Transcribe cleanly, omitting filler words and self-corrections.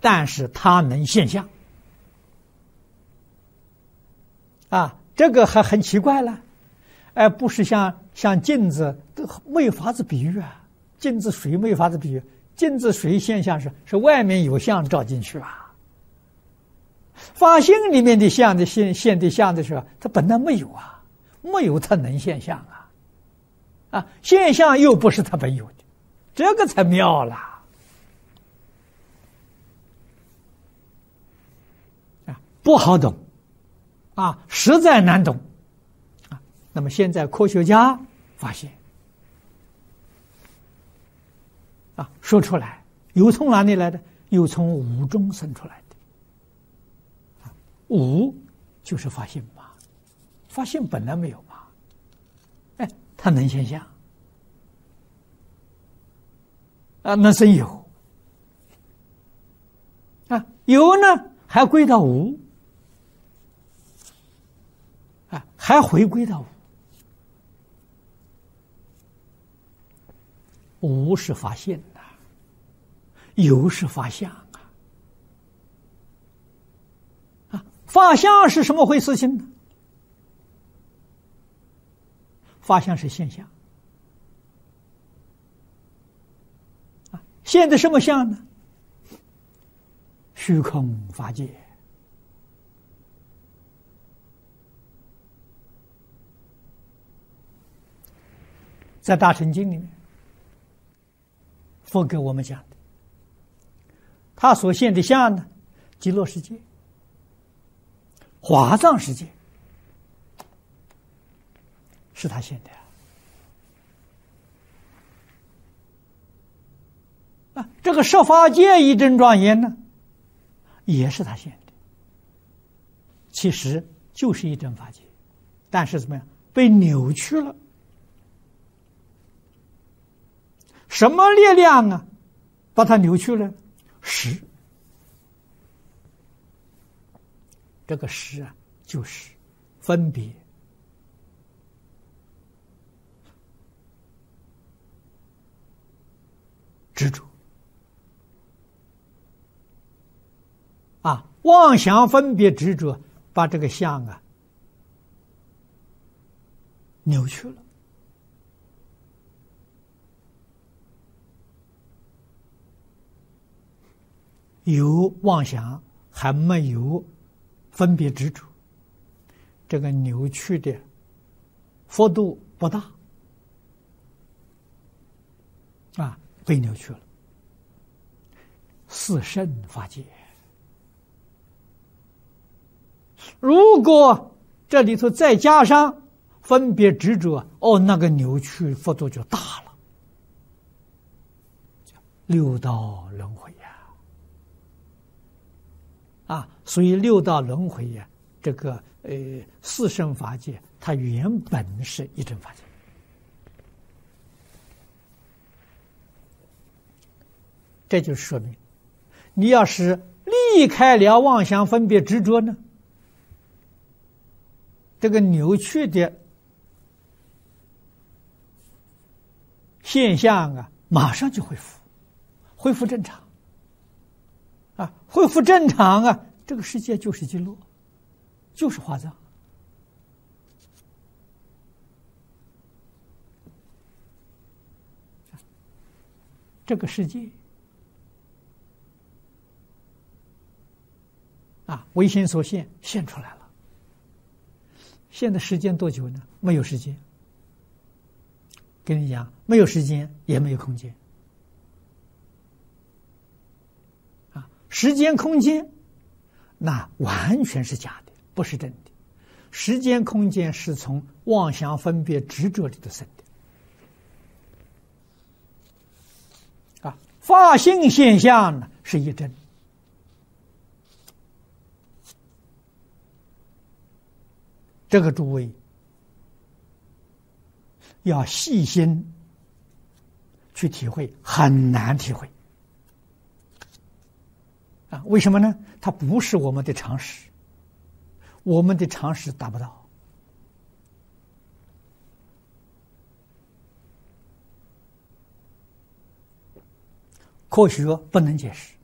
但是它能现象。这个还很奇怪了，不是像镜子没有法子比喻啊，镜子水没有法子比喻，镜子水现象是外面有相照进去啊，法性里面的相的现的相的时候，它本来没有啊，没有它能现象啊，现象又不是它本有的，这个才妙了不好懂实在难懂那么现在科学家发现说出来，又从哪里来的？又从无中生出来的无就是法性嘛，法性本来没有嘛，它能现象那是有有呢还归到无还回归到无是法性有是法相法相是什么回事情呢？法相是现象现的什么相呢？虚空法界在大乘经里面佛给我们讲的，他所现的相呢，极乐世界、华藏世界是他现的这个十法界一真庄严呢，也是他现的，其实就是一真法界，但是怎么样被扭曲了？什么力量把它扭曲了？识，这个识就是分别执着妄想分别执着，把这个相扭曲了。有妄想还没有分别执着，这个扭曲的幅度不大被扭曲了。四圣法界，如果这里头再加上分别执着，那个扭曲幅度就大了。六道轮回所以六道轮回这个四圣法界，它原本是一真法界。这就说明，你要是离开了妄想分别执着呢，这个扭曲的现象马上就恢复正常恢复正常这个世界就是极乐，就是华藏。这个世界唯心所现，现出来了。现在时间多久呢？没有时间。跟你讲，没有时间也没有空间时间空间那完全是假的，不是真的。时间空间是从妄想分别执着里头生的法性现象呢是一真。这个诸位要细心去体会，很难体会为什么呢？它不是我们的常识，我们的常识达不到。科学不能解释，